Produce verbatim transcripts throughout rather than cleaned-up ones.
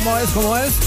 ¿Cómo es? ¿Cómo es?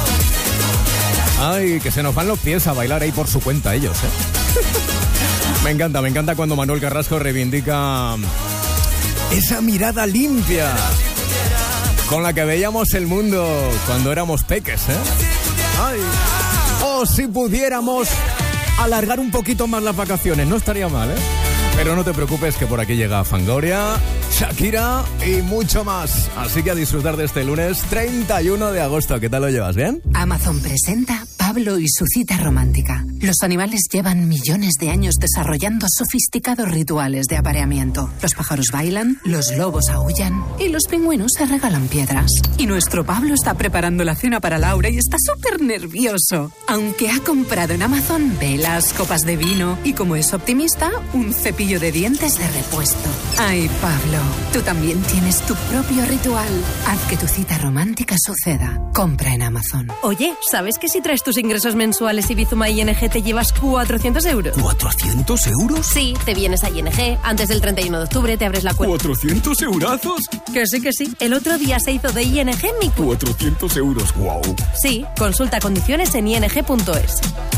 Ay, que se nos van los pies a bailar ahí por su cuenta ellos, ¿eh? Me encanta, me encanta cuando Manuel Carrasco reivindica esa mirada limpia con la que veíamos el mundo cuando éramos peques, ¿eh? Ay. O si pudiéramos alargar un poquito más las vacaciones, no estaría mal, ¿eh? Pero no te preocupes que por aquí llega Fangoria, Shakira y mucho más. Así que a disfrutar de este lunes treinta y uno de agosto. ¿Qué tal lo llevas? ¿Bien? Amazon presenta Pablo y su cita romántica. Los animales llevan millones de años desarrollando sofisticados rituales de apareamiento. Los pájaros bailan, los lobos aúllan y los pingüinos se regalan piedras. Y nuestro Pablo está preparando la cena para Laura y está súper nervioso. Aunque ha comprado en Amazon velas, copas de vino y, como es optimista, un cepillo de dientes de repuesto. Ay, Pablo, tú también tienes tu propio ritual. Haz que tu cita romántica suceda. Compra en Amazon. Oye, ¿sabes que si traes tus ingresos mensuales y Bizuma I N G te llevas cuatrocientos euros? ¿cuatrocientos euros? Sí, te vienes a I N G, antes del treinta y uno de octubre te abres la cuenta. ¿cuatrocientos eurazos? Que sí, que sí. El otro día se hizo de I N G mi cuenta. cuatrocientos euros, wow. Sí, consulta condiciones en i n g punto es.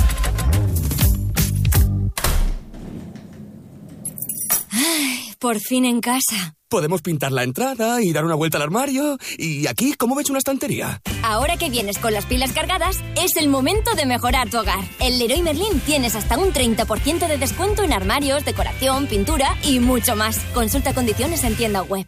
Por fin en casa. Podemos pintar la entrada y dar una vuelta al armario. Y aquí, ¿cómo ves una estantería? Ahora que vienes con las pilas cargadas, es el momento de mejorar tu hogar. En Leroy Merlin tienes hasta un treinta por ciento de descuento en armarios, decoración, pintura y mucho más. Consulta condiciones en tienda web.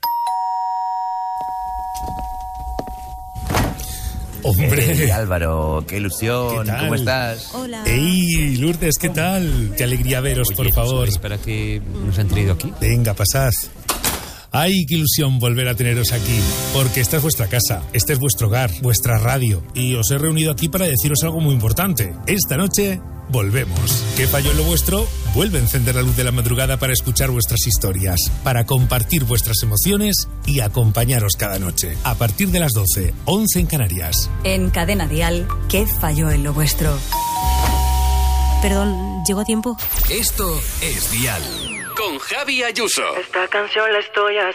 ¡Hombre! Hey, Álvaro, qué ilusión, ¿Qué ¿cómo estás? Hola. ¡Ey, Lourdes, qué tal! ¡Qué alegría veros, Oye, por favor! Espera que nos han traído aquí. Venga, pasad. ¡Ay, qué ilusión volver a teneros aquí! Porque esta es vuestra casa, este es vuestro hogar, vuestra radio. Y os he reunido aquí para deciros algo muy importante. Esta noche volvemos. ¿Qué falló en lo vuestro? Vuelve a encender la luz de la madrugada para escuchar vuestras historias, para compartir vuestras emociones y acompañaros cada noche. A partir de las doce, once en Canarias. En Cadena Dial, ¿qué falló en lo vuestro? Perdón, ¿llego a tiempo? Esto es Dial. Con Javi Ayuso. Esta canción la estoy haciendo